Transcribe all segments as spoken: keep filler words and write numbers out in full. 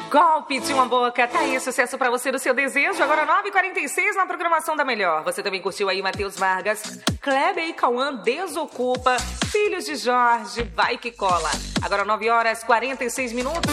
Golpe de uma boca, tá aí, sucesso pra você do seu desejo. Agora nove e quarenta e seis na programação da Melhor. Você também curtiu aí Matheus Vargas, Kleber e Cauã, Desocupa, Filhos de Jorge, Vai Que Cola. Agora nove horas e quarenta e seis minutos.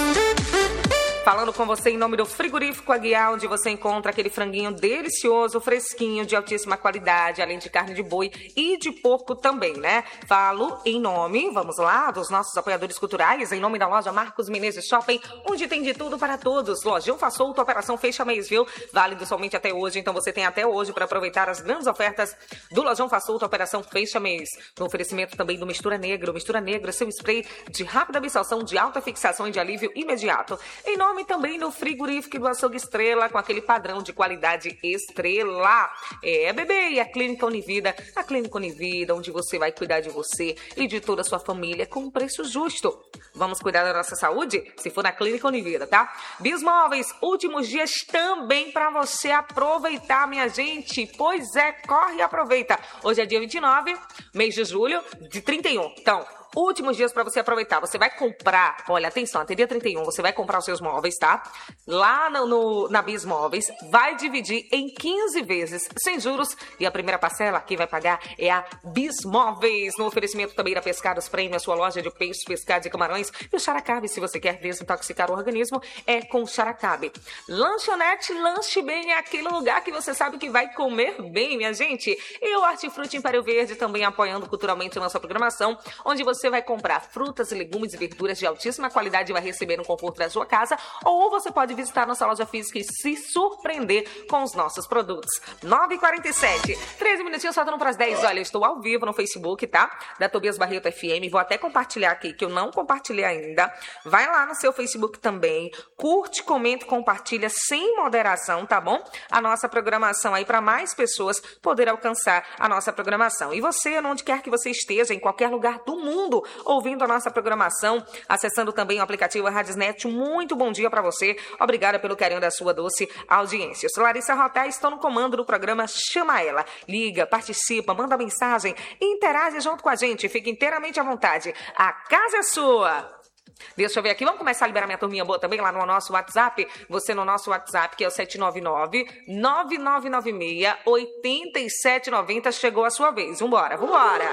Falando com você em nome do Frigorífico Aguiar, onde você encontra aquele franguinho delicioso, fresquinho, de altíssima qualidade, além de carne de boi e de porco também, né? Falo em nome, vamos lá, dos nossos apoiadores culturais, em nome da loja Marcos Menezes Shopping, onde tem de tudo para todos. Lojão Faz Solto, operação Fecha Mês, viu? Válido somente até hoje, então você tem até hoje para aproveitar as grandes ofertas do Lojão Faz Solto, operação Fecha Mês. No oferecimento também do Mistura Negro. Mistura Negro, seu spray de rápida absorção, de alta fixação e de alívio imediato. Em nome também no Frigorífico do Açougue Estrela, com aquele padrão de qualidade estrela. É, bebê, e a Clínica Univida, a Clínica Univida, onde você vai cuidar de você e de toda a sua família com um preço justo. Vamos cuidar da nossa saúde? Se for na Clínica Univida, tá? Bismóveis, últimos dias também para você aproveitar, minha gente. Pois é, corre e aproveita. Hoje é dia vinte e nove, mês de julho, de trinta e um. Então, últimos dias para você aproveitar. Você vai comprar, olha, atenção, até dia trinta e um, você vai comprar os seus móveis, tá? Lá no, no, na Bis Móveis, vai dividir em quinze vezes, sem juros. E a primeira parcela, quem vai pagar é a Bis Móveis. No oferecimento também da Pescados Prêmio, a sua loja de peixes, pescados e camarões. E o Xaracabe, se você quer desintoxicar o organismo, é com o Xaracabe. Lanchonete Lanche Bem é aquele lugar que você sabe que vai comer bem, minha gente. E o Hortifruti Império Verde também apoiando culturalmente a nossa programação, onde você Você vai comprar frutas, legumes e verduras de altíssima qualidade e vai receber no conforto da sua casa, ou você pode visitar nossa loja física e se surpreender com os nossos produtos. nove e quarenta e sete, treze minutinhos faltando para as dez. Olha, eu estou ao vivo no Facebook, tá? Da Tobias Barreto F M. Vou até compartilhar aqui, que eu não compartilhei ainda. Vai lá no seu Facebook também. Curte, comenta, compartilha sem moderação, tá bom? A nossa programação aí para mais pessoas poder alcançar a nossa programação. E você, onde quer que você esteja, em qualquer lugar do mundo, ouvindo a nossa programação, acessando também o aplicativo Radiosnet. Muito bom dia para você. Obrigada pelo carinho da sua doce audiência. Eu sou Larissa Roté, estou no comando do programa Chama Ela. Liga, participa, manda mensagem, interage junto com a gente. Fique inteiramente à vontade. A casa é sua. Deixa eu ver aqui, vamos começar a liberar minha turminha boa também lá no nosso WhatsApp. Você no nosso WhatsApp, que é o sete nove nove, nove nove nove seis, oito sete nove zero. Chegou a sua vez. Vambora, vambora.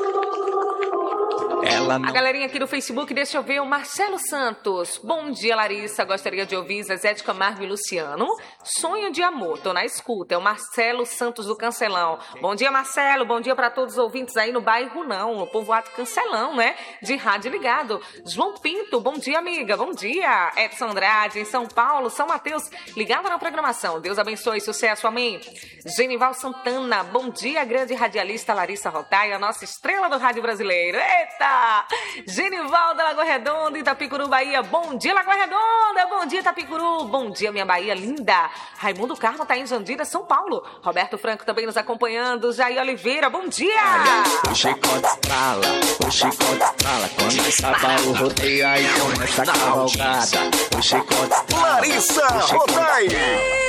Ela não... A galerinha aqui do Facebook, deixa eu ver, o Marcelo Santos. Bom dia, Larissa. Gostaria de ouvir Zezé de Camargo e Luciano. Sonho de amor, tô na escuta. É o Marcelo Santos do Cancelão. Bom dia, Marcelo. Bom dia para todos os ouvintes aí no bairro Não, no povoado Cancelão, né? De rádio ligado. João Pinto, bom dia, amiga. Bom dia. Edson Andrade, em São Paulo, São Mateus, ligado na programação. Deus abençoe, sucesso, amém. Genival Santana, bom dia, grande radialista Larissa Rotaia, nossa estrela do rádio brasileiro. Eita! Genival da Lagoa Redonda, Itapicuru, Bahia. Bom dia, Lagoa Redonda. Bom dia, Itapicuru. Bom dia, minha Bahia linda. Raimundo Carmo tá em Jandira, São Paulo. Roberto Franco também nos acompanhando. Jair Oliveira, bom dia. O chicote estrala, o chicote estrala. Quando estava o rodeio, aí começa a cavalgada. O chicote estrala. Larissa Rotaia.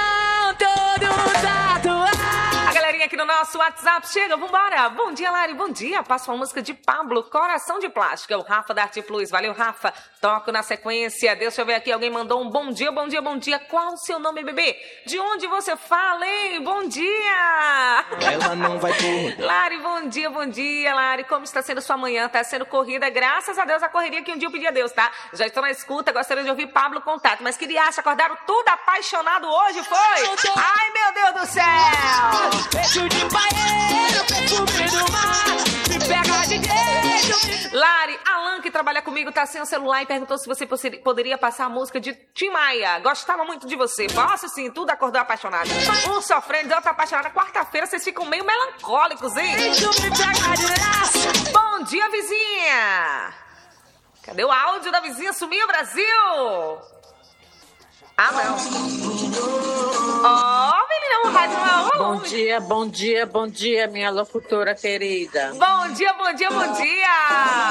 Aqui no nosso WhatsApp, chega, vambora. Bom dia, Lari, bom dia. Passo a música de Pablo, Coração de Plástico. É o Rafa da Arte Plus. Valeu, Rafa. Toco na sequência. Deixa eu ver aqui, alguém mandou um bom dia, bom dia, bom dia. Qual o seu nome, bebê? De onde você fala, hein? Bom dia. Ela não vai por... Lari, bom dia, bom dia, Lari. Como está sendo sua manhã? Está sendo corrida? Graças a Deus, a correria que um dia eu pedi a Deus, tá? Já estou na escuta, gostaria de ouvir Pablo Contato. Mas que ele acha, acordaram tudo apaixonado hoje, foi? Ai, meu Deus do céu. De paeiro, perfume do mar, me pega de jeito. Lari, Alan, que trabalha comigo, tá sem o celular e perguntou se você poderia passar a música de Tim Maia. Gostava muito de você. Posso sim, tudo acordou apaixonado. Um sofrendo, outro apaixonado. Quarta-feira vocês ficam meio melancólicos, hein? Bom dia, vizinha. Cadê o áudio da vizinha? Sumiu, Brasil. Ah, não. Ó, oh, menino, rádio não é Bom dia, bom dia, bom dia, minha locutora querida. Bom dia, bom dia, bom dia.